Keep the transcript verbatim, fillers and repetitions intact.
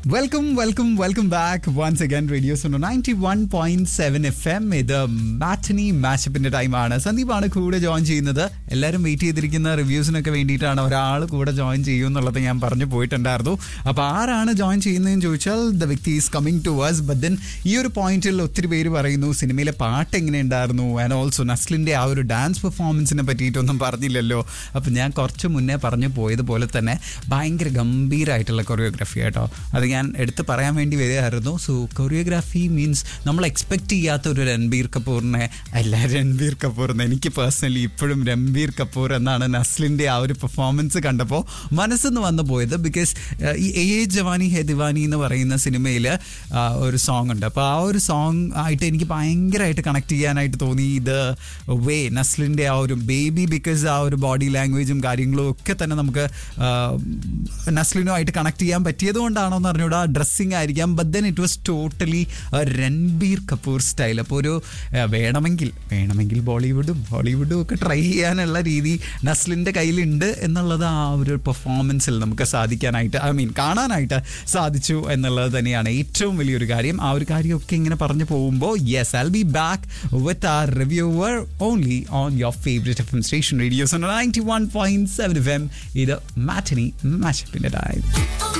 Welcome welcome welcome back once again radio Suno ninety one point seven F M. ഇത് matinee മാച്ചപ്പിന്റെ ടൈമാണ്. സന്ദീപാണ് കൂടെ join ചെയ്യുന്നത്. എല്ലാവരും വെയിറ്റ് ചെയ്തിരിക്കുന്ന റിവ്യൂസിനൊക്കെ വേണ്ടിയിട്ടാണ് ഒരാൾ കൂടെ ജോയിൻ ചെയ്യും എന്നുള്ളത് ഞാൻ പറഞ്ഞു പോയിട്ടുണ്ടായിരുന്നു. അപ്പോൾ ആരാണ് ജോയിൻ ചെയ്യുന്നതെന്ന് ചോദിച്ചാൽ ദ വ്യക്തി is coming to us. But then ഈ ഒരു പോയിന്റിൽ ഒത്തിരി പേര് പറയുന്നു സിനിമയിലെ പാട്ട് എങ്ങനെ ഉണ്ടായിരുന്നു, ആൻഡ് ഓൾസോ നസ്ലിൻ്റെ ആ ഒരു ഡാൻസ് പെർഫോമൻസിനെ പറ്റിയിട്ടൊന്നും പറഞ്ഞില്ലല്ലോ. അപ്പോൾ ഞാൻ കുറച്ച് മുന്നേ പറഞ്ഞു പോയതുപോലെ തന്നെ ഭയങ്കര ഗംഭീരമായിട്ടുള്ള കൊറിയോഗ്രാഫി കേട്ടോ. അത് ഞാൻ എടുത്ത് പറയാൻ വേണ്ടി വരികയായിരുന്നു. സോ കൊറിയോഗ്രാഫി മീൻസ് നമ്മൾ എക്സ്പെക്ട് ചെയ്യാത്ത ഒരു രൺബീർ കപൂറിനെ അല്ല രൺബീർ കപൂറിനെ എനിക്ക് പേഴ്സണലി ഇപ്പോഴും രൺബീർ കപൂർ എന്നാണ് നസ്ലിൻ്റെ ആ ഒരു പെർഫോമൻസ് കണ്ടപ്പോൾ മനസ്സിന്ന് വന്നു പോയത്. ബിക്കോസ് ഈ ഏ ജവാനി ഹേ ദിവാനി എന്ന് പറയുന്ന സിനിമയിൽ ഒരു സോങ് ഉണ്ട്. അപ്പോൾ ആ ഒരു സോങ് ആയിട്ട് എനിക്ക് ഭയങ്കരമായിട്ട് കണക്ട് ചെയ്യാനായിട്ട് തോന്നി. ഇത് വേ നസ്ലിൻ്റെ ആ ഒരു ബേബി, ബിക്കോസ് ആ ഒരു ബോഡി ലാംഗ്വേജും കാര്യങ്ങളും ഒക്കെ തന്നെ നമുക്ക് നസ്ലിനുമായിട്ട് കണക്ട് ചെയ്യാൻ പറ്റിയത് കൊണ്ടാണോ എന്ന് അറിഞ്ഞൂടാ. ഡ്രസ്സിങ് ആയിരിക്കാം. But then it was totally Ranbir Kapoor style. അപ്പോൾ ഒരു വേണമെങ്കിൽ വേണമെങ്കിൽ ബോളിവുഡും ഹോളിവുഡും ഒക്കെ ട്രൈ ചെയ്യാനുള്ള രീതി നസ്ലിൻ്റെ കയ്യിലുണ്ട് എന്നുള്ളത് ആ ഒരു പെർഫോമൻസിൽ നമുക്ക് സാധിക്കാനായിട്ട് ഐ മീൻ കാണാനായിട്ട് സാധിച്ചു എന്നുള്ളത് തന്നെയാണ് ഏറ്റവും വലിയൊരു കാര്യം. ആ ഒരു കാര്യമൊക്കെ ഇങ്ങനെ പറഞ്ഞു പോകുമ്പോൾ yes I will be back with R reviewer only on your favourite F M station radio Suno ninety one point seven F M. ഇത് മാറ്റനി മാച്ചപ്പിൻ്റെ ടൈം.